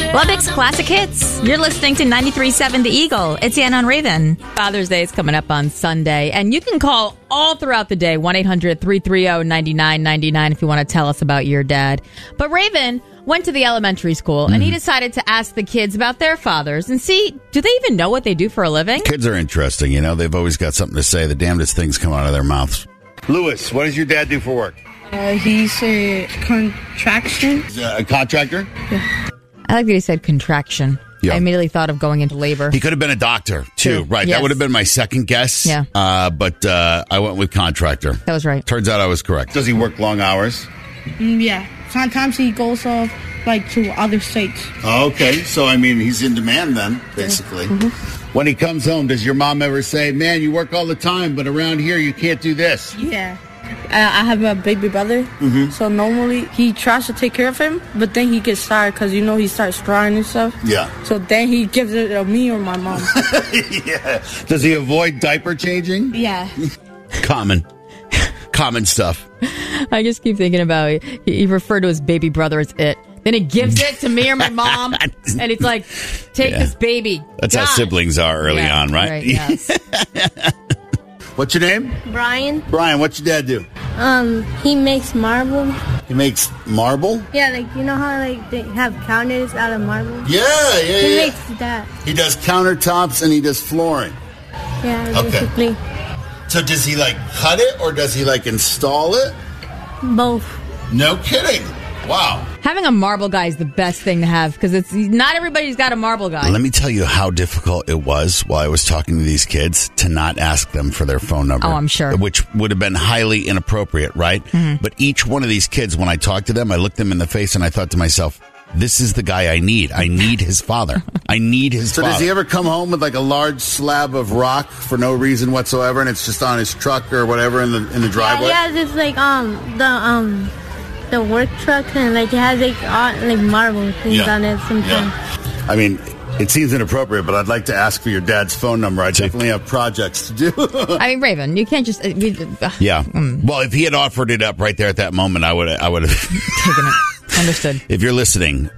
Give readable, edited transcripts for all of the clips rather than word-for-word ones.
Lubbock's Classic Hits. You're listening to 93.7 The Eagle. It's Ann on Raven. Father's Day is coming up on Sunday, and you can call all throughout the day, 1-800-330-9999 if you want to tell us about your dad. But Raven went to the elementary school, and he decided to ask the kids about their fathers and see, do they even know what they do for a living? Kids are interesting. You know, they've always got something to say. The damnedest things come out of their mouths. Lewis, what does your dad do for work? He's a contraction. He's a contractor? Yeah. I like that he said contraction. Yeah. I immediately thought of going into labor. He could have been a doctor, too. Right. Yes. That would have been my second guess. Yeah. But I went with contractor. That was right. Turns out I was correct. Does he work long hours? Yeah. Sometimes he goes off, to other states. Oh, okay. So, I mean, he's in demand then, basically. Mm-hmm. When he comes home, does your mom ever say, man, you work all the time, but around here you can't do this? Yeah. I have a baby brother, so normally he tries to take care of him, but then he gets tired because, he starts crying and stuff. Yeah. So then he gives it to me or my mom. Yeah. Does he avoid diaper changing? Yeah. Common stuff. I just keep thinking about he referred to his baby brother as it. Then he gives it to me or my mom, and it's like, take this baby. That's how siblings are early on, right? Yes. What's your name? Brian. Brian, what's your dad do? He makes marble. He makes marble? Yeah, you know how they have counters out of marble? Yeah. He makes that. He does countertops and he does flooring. Yeah, Okay. basically. So does he cut it or does he install it? Both. No kidding. Wow. Having a marble guy is the best thing to have because it's not everybody's got a marble guy. Let me tell you how difficult it was while I was talking to these kids to not ask them for their phone number. Oh, I'm sure. Which would have been highly inappropriate, right? Mm-hmm. But each one of these kids, when I talked to them, I looked them in the face and I thought to myself, this is the guy I need. I need his father. I need his father. So does he ever come home with a large slab of rock for no reason whatsoever and it's just on his truck or whatever in the driveway? Yeah, it's the work truck and it has marble things on it sometimes. Yeah. I mean, it seems inappropriate, but I'd like to ask for your dad's phone number. I definitely have projects to do. I mean, Raven, you can't just. Yeah. Well, if he had offered it up right there at that moment, I would have taken it. Understood. If you're listening,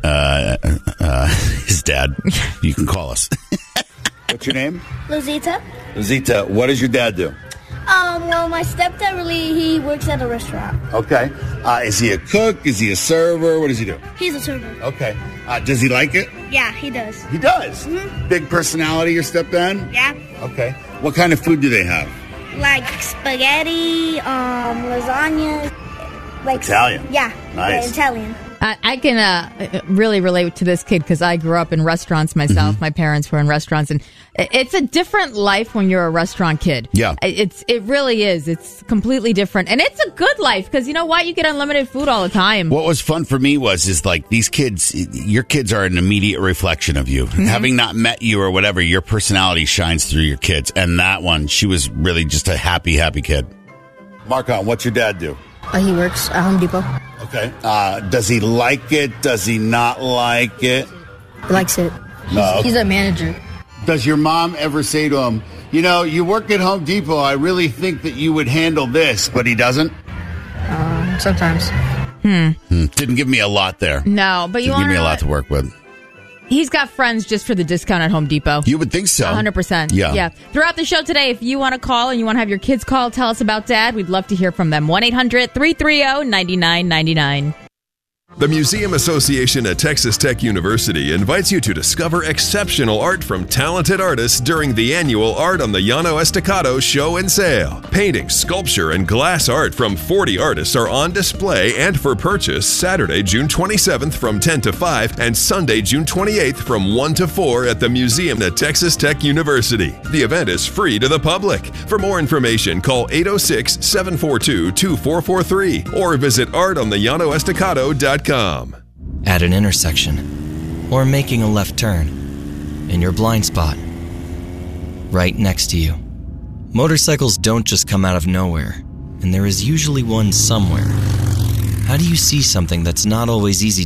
his dad, you can call us. What's your name? Luzita. Luzita, what does your dad do? Well, my stepdad he works at a restaurant. Okay. Is he a cook? Is he a server? What does he do? He's a server. Okay. Does he like it? Yeah, he does. He does? Mm-hmm. Big personality, your stepdad? Yeah. Okay. What kind of food do they have? Spaghetti, lasagna. Italian? Yeah. Nice. Yeah, Italian. I can really relate to this kid because I grew up in restaurants myself. Mm-hmm. My parents were in restaurants, and it's a different life when you're a restaurant kid. Yeah. It really is. It's completely different. And it's a good life because you know what? You get unlimited food all the time. What was fun for me was these kids, your kids are an immediate reflection of you. Mm-hmm. Having not met you or whatever, your personality shines through your kids. And that one, she was really just a happy, happy kid. Marcon, what's your dad do? He works at Home Depot. Okay. Does he like it? Does he not like it? He likes it. He's a manager. Does your mom ever say to him, you work at Home Depot, I really think that you would handle this, but he doesn't? Sometimes. Didn't give me a lot there. No, but you Didn't give me a lot to work with. He's got friends just for the discount at Home Depot. You would think so. 100%. Yeah. Throughout the show today, if you want to call and you want to have your kids call, tell us about Dad. We'd love to hear from them. 1-800-330-9999. The Museum Association at Texas Tech University invites you to discover exceptional art from talented artists during the annual Art on the Llano Estacado show and sale. Painting, sculpture, and glass art from 40 artists are on display and for purchase Saturday, June 27th from 10 to 5 and Sunday, June 28th from 1 to 4 at the museum at Texas Tech University. The event is free to the public. For more information, call 806-742-2443 or visit artonthellanoestacado.com. At an intersection, or making a left turn, in your blind spot, right next to you. Motorcycles don't just come out of nowhere, and there is usually one somewhere. How do you see something that's not always easy